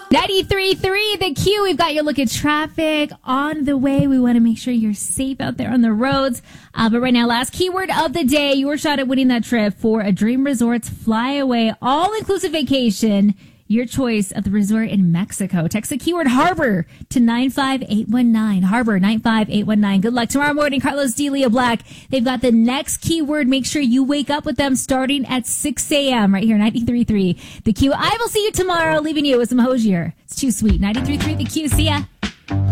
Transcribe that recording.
93.3 The Q. We've got your look at traffic on the way. We want to make sure you're safe out there on the roads. But right now, last keyword of the day, your shot at winning that trip for a Dream Resorts Flyaway all-inclusive vacation. Your choice of the resort in Mexico. Text the keyword Harbor to 95819. Harbor 95819. Good luck. Tomorrow morning, Carlos D. Leo Black. They've got the next keyword. Make sure you wake up with them starting at 6 a.m. right here, 93.3 The Q. I will see you tomorrow, leaving you with some Hosier. It's too sweet. 93.3 The Q. See ya.